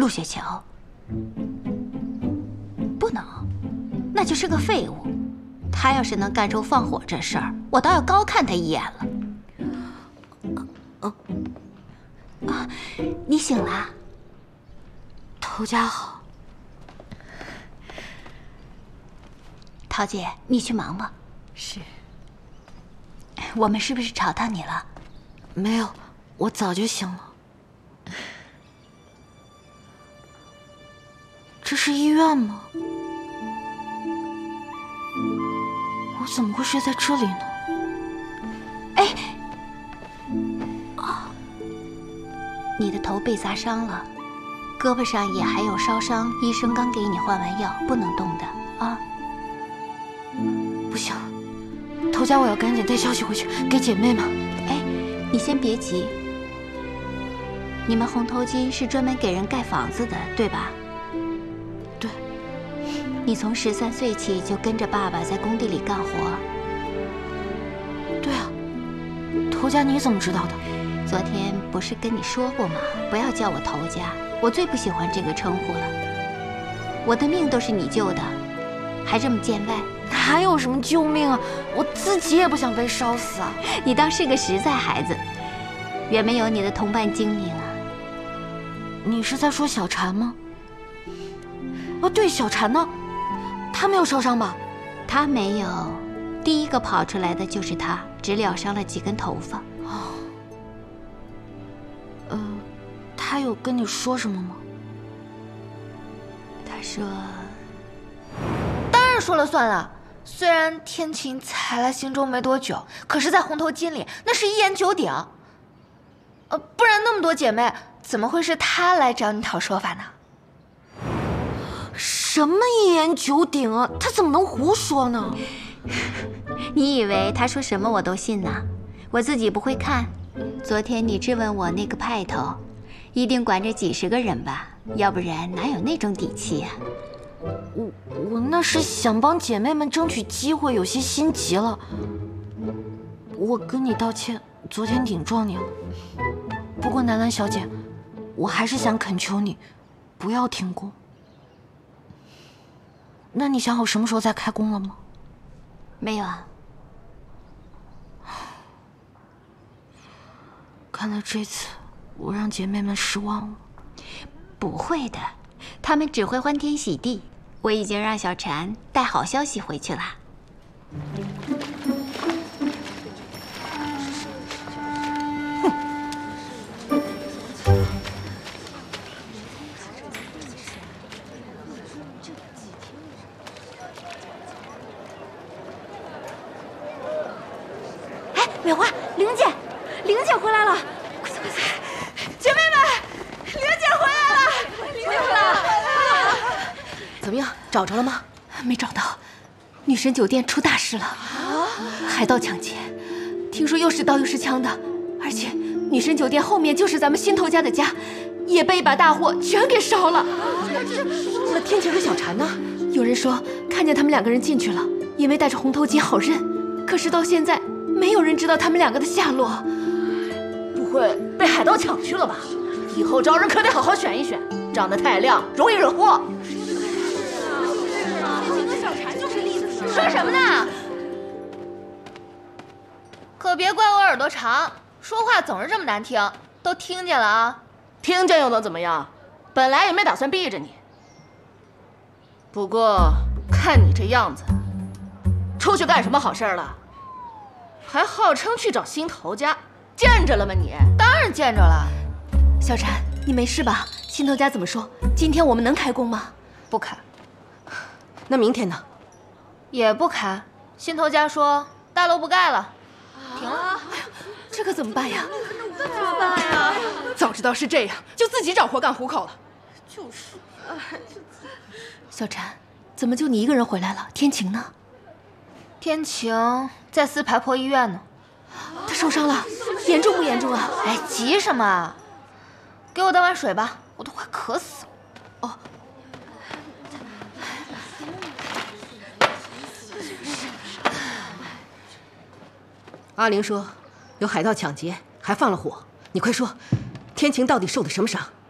陆雪桥，不能，那就是个废物。他要是能干出放火这事儿，我倒要高看他一眼了。你醒了？ 头家好。 桃姐，你去忙吧。 是。 我们是不是吵到你了？ 没有，我早就醒了。这是医院吗？我怎么会睡在这里呢？ 哎，你的头被砸伤了，胳膊上也还有烧伤，医生刚给你换完药，不能动的啊。 不行，头家，我要赶紧带消息回去给姐妹们。 哎，你先别急。你们红头巾是专门给人盖房子的，对吧？ 对。 你从13岁起就跟着爸爸在工地里干活。 对啊，头家你怎么知道的？ 昨天不是跟你说过吗？不要叫我头家，我最不喜欢这个称呼了。我的命都是你救的，还这么见外。 哪有什么救命啊！我自己也不想被烧死啊！ 你倒是个实在孩子，远没有你的同伴精明啊。 你是在说小婵吗？哦，对，小婵呢？她没有烧伤吧？ 她没有，第一个跑出来的就是她，只撩伤了几根头发。 她有跟你说什么吗？ 她说， 当然说了算了。虽然天晴才来新州没多久，可是，在红头巾里那是一言九鼎。不然那么多姐妹，怎么会是她来找你讨说法呢？ 什么一言九鼎啊？她怎么能胡说呢？ 你以为她说什么我都信呢？我自己不会看。昨天你质问我那个派头，一定管着几10个人吧？要不然哪有那种底气呀？ 我那是想帮姐妹们争取机会，有些心急了。我跟你道歉，昨天顶撞你了。不过南兰小姐，我还是想恳求你，不要停工。那你想好什么时候再开工了吗？ 没有啊。 看来这次我让姐妹们失望了。 不会的，她们只会欢天喜地。我已经让小婵带好消息回去了。 哎，美花，玲姐回来了！快走！ 姐妹们，玲姐回来了！玲姐回来了！ 怎么样，找着了吗？ 没找到，女神酒店出大事了，海盗抢劫，听说又是刀又是枪的，而且女神酒店后面就是咱们新头家的家，也被一把大火全给烧了。 那天晴和小婵呢？ 有人说看见他们2个人进去了，因为戴着红头巾好认，可是到现在没有人知道他们2个的下落。 不会被海盗抢去了吧？以后招人可得好好选一选，长得太亮容易惹祸。 说什么呢？可别怪我耳朵长，说话总是这么难听，都听见了啊。 听见又能怎么样？本来也没打算避着你。不过看你这样子，出去干什么好事了？还号称去找新头家，见着了吗你？ 当然见着了。 小婵，你没事吧？新头家怎么说？今天我们能开工吗？ 不开。 那明天呢？ 也不开。新头家说大楼不盖了，停了。 这可怎么办呀？ 怎么办呀？ 早知道是这样，就自己找活干糊口了。 就是。 小婵，怎么就你一个人回来了？天晴呢？ 天晴在四排坡医院呢。 他受伤了，严重不严重啊？ 哎，急什么啊？给我倒碗水吧，我都快渴死了。 哦。 阿玲说，有海盗抢劫，还放了火。你快说，天晴到底受的什么伤？